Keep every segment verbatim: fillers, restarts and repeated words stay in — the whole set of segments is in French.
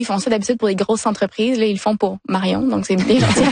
Ils font ça d'habitude pour les grosses entreprises. Là, ils le font pour Marion, donc c'est bien gentil.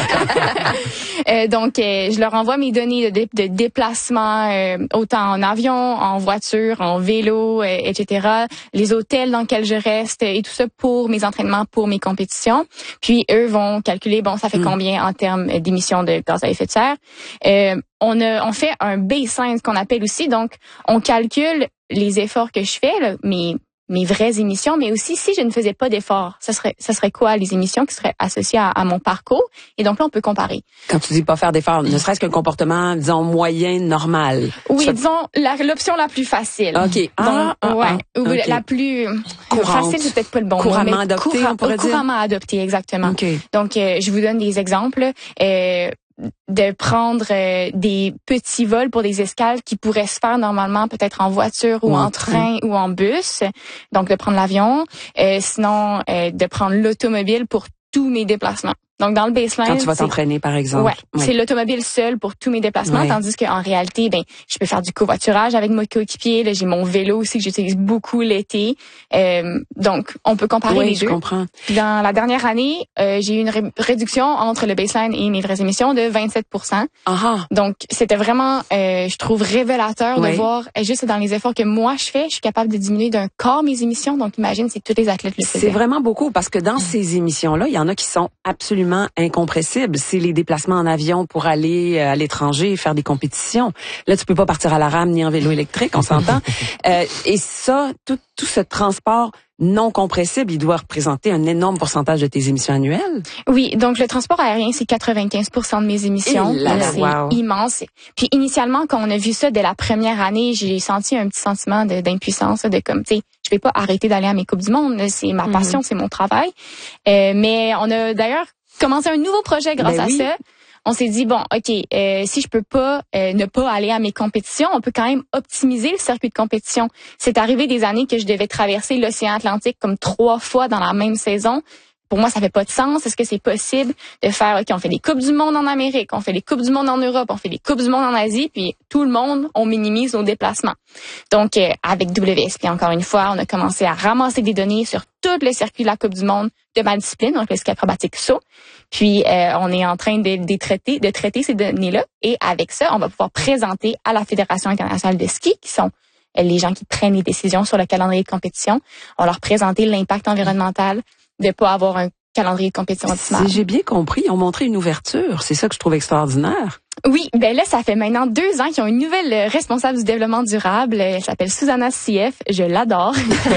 euh, donc, euh, je leur envoie mes données de, de déplacement, euh, autant en avion, en voiture, en vélo, euh, et cetera. Les hôtels dans lesquels je reste et tout ça pour mes entraînements, pour mes compétitions. Puis, eux vont calculer, bon, ça fait mmh. combien en termes d'émissions de gaz à effet de serre. Euh, on, a, on fait un baseline, ce qu'on appelle aussi. Donc, on calcule les efforts que je fais, là, mes mes vraies émissions, mais aussi si je ne faisais pas d'efforts, ça serait ça serait quoi les émissions qui seraient associées à, à mon parcours. Et donc là, on peut comparer. Quand tu dis pas faire d'efforts, ne serait-ce qu'un comportement, disons, moyen, normal. Oui, ça... disons la, l'option la plus facile. OK. Ah, donc, ah, ouais, ah, ou okay. la plus courante. Facile, c'est peut-être pas le bon couramment mot. Adoptée, coura- on pourrait dire. Couramment adopté, exactement. Okay. Donc, euh, je vous donne des exemples. Euh, de prendre euh, des petits vols pour des escales qui pourraient se faire normalement peut-être en voiture ou, ou en train, train ou en bus. Donc, de prendre l'avion. Euh, sinon, euh, de prendre l'automobile pour tous mes déplacements. Donc, dans le baseline... Quand tu vas t'entraîner, par exemple. Ouais, ouais. C'est l'automobile seul pour tous mes déplacements, ouais. Tandis qu'en réalité, ben, je peux faire du covoiturage avec mon coéquipier. Là, j'ai mon vélo aussi que j'utilise beaucoup l'été. Euh, donc, on peut comparer oui, les je deux. comprends. Dans la dernière année, euh, j'ai eu une ré- réduction entre le baseline et mes vraies émissions de vingt-sept pour cent. Aha. Donc, c'était vraiment, euh, je trouve, révélateur oui. de voir, euh, juste dans les efforts que moi je fais, je suis capable de diminuer d'un quart mes émissions. Donc, imagine si tous les athlètes le faisaient. C'est vraiment beaucoup parce que dans ces émissions-là, il y en a qui sont absolument incompressibles. C'est les déplacements en avion pour aller à l'étranger et faire des compétitions. Là, tu peux pas partir à la rame ni en vélo électrique, on s'entend. euh, et ça, tout, tout ce transport non compressible, il doit représenter un énorme pourcentage de tes émissions annuelles. Oui, donc le transport aérien, c'est quatre-vingt-quinze pour cent de mes émissions. Là, c'est wow. immense. Puis initialement, quand on a vu ça dès la première année, j'ai senti un petit sentiment de, d'impuissance, de comme, tu sais, je vais pas arrêter d'aller à mes Coupes du Monde. C'est ma passion, mm-hmm. c'est mon travail. Euh, mais on a d'ailleurs commencé un nouveau projet grâce ben à oui. ça. On s'est dit, bon, OK, euh, si je peux pas euh, ne pas aller à mes compétitions, on peut quand même optimiser le circuit de compétition. C'est arrivé des années que je devais traverser l'océan Atlantique comme trois fois dans la même saison. Pour moi, ça fait pas de sens. Est-ce que c'est possible de faire, OK, on fait les Coupes du Monde en Amérique, on fait les Coupes du Monde en Europe, on fait les Coupes du Monde en Asie, puis tout le monde, on minimise nos déplacements. Donc, euh, avec W S P, encore une fois, on a commencé à ramasser des données sur tout le circuit de la Coupe du Monde de ma discipline, donc le ski acrobatique saut. Puis, euh, on est en train de, de, traiter, de traiter ces données-là. Et avec ça, on va pouvoir présenter à la Fédération internationale de ski, qui sont les gens qui prennent les décisions sur le calendrier de compétition. On va leur présenter l'impact environnemental de pas avoir un calendrier de compétition optimal. Si j'ai bien compris, ils ont montré une ouverture. C'est ça que je trouve extraordinaire. Oui, ben là, ça fait maintenant deux ans qu'ils ont une nouvelle responsable du développement durable. Elle s'appelle Susanna C F. Je l'adore.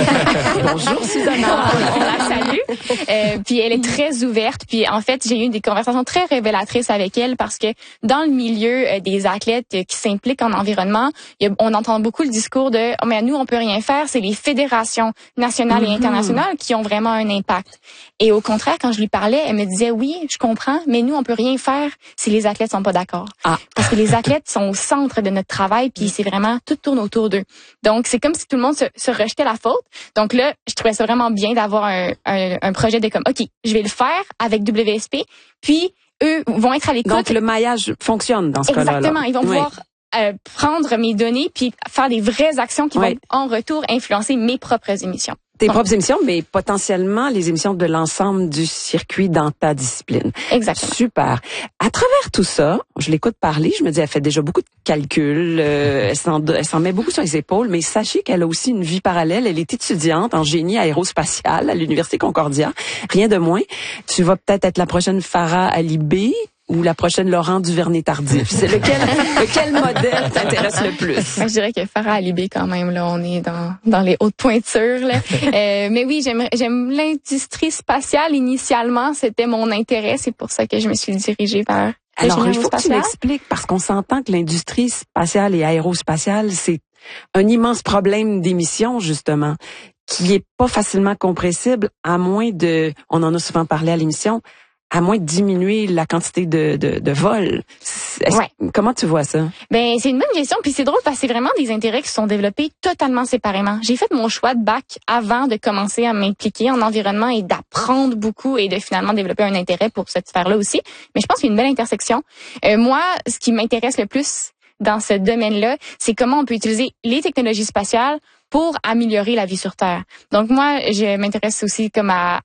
Bonjour, Susanna. On, on la salue. Euh, puis elle est très ouverte. Puis en fait, j'ai eu des conversations très révélatrices avec elle parce que dans le milieu euh, des athlètes euh, qui s'impliquent en environnement, il y a, on entend beaucoup le discours de oh, mais nous, on peut rien faire. C'est les fédérations nationales mm-hmm. et internationales qui ont vraiment un impact. Et au contraire, quand je lui parlais, elle me disait oui, je comprends, mais nous, on peut rien faire si les athlètes sont pas d'accord. Ah. Parce que les athlètes sont au centre de notre travail, puis c'est vraiment, tout tourne autour d'eux. Donc, c'est comme si tout le monde se, se rejetait la faute. Donc là, je trouvais ça vraiment bien d'avoir un, un, un projet de comme, OK, je vais le faire avec W S P, puis eux vont être à l'écoute. Donc, le maillage fonctionne dans ce cas-là. Exactement. Ils vont oui. pouvoir euh, prendre mes données, puis faire des vraies actions qui oui. vont, en retour, influencer mes propres émissions. Tes propres émissions, mais potentiellement les émissions de l'ensemble du circuit dans ta discipline. Exactement. Super. À travers tout ça, je l'écoute parler, je me dis, elle fait déjà beaucoup de calculs, euh, elle, s'en, elle s'en met beaucoup sur les épaules, mais sachez qu'elle a aussi une vie parallèle. Elle est étudiante en génie aérospatial à l'Université Concordia. Rien de moins. Tu vas peut-être être la prochaine Farah Alibé ou la prochaine Laurent Duvernay-Tardif. C'est lequel, lequel modèle t'intéresse le plus? Moi, je dirais que Farah Alibé, quand même, là, on est dans, dans les hautes pointures, là. euh, mais oui, j'aime, j'aime l'industrie spatiale. Initialement, c'était mon intérêt. C'est pour ça que je me suis dirigée vers Alors, il faut que tu m'expliques, parce qu'on s'entend que l'industrie spatiale et aérospatiale, c'est un immense problème d'émissions, justement, qui est pas facilement compressible, à moins de, on en a souvent parlé à l'émission, à moins de diminuer la quantité de, de, de vols. Ouais. Comment tu vois ça? Ben, c'est une bonne question, puis c'est drôle parce que c'est vraiment des intérêts qui se sont développés totalement séparément. J'ai fait mon choix de bac avant de commencer à m'impliquer en environnement et d'apprendre beaucoup et de finalement développer un intérêt pour cette sphère-là aussi. Mais je pense qu'il y a une belle intersection. Euh, moi, ce qui m'intéresse le plus dans ce domaine-là, c'est comment on peut utiliser les technologies spatiales pour améliorer la vie sur Terre. Donc moi, je m'intéresse aussi comme à